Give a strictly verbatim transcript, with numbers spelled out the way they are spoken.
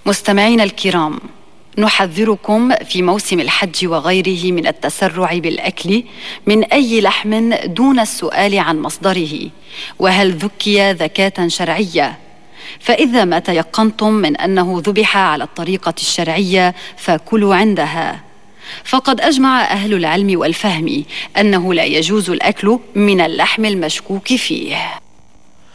مستمعينا الكرام، نحذركم في موسم الحج وغيره من التسرع بالأكل من أي لحم دون السؤال عن مصدره وهل ذكي ذكاة شرعية. فإذا ما تيقنتم من أنه ذبح على الطريقة الشرعية فكلوا عندها. فقد أجمع أهل العلم والفهم أنه لا يجوز الأكل من اللحم المشكوك فيه.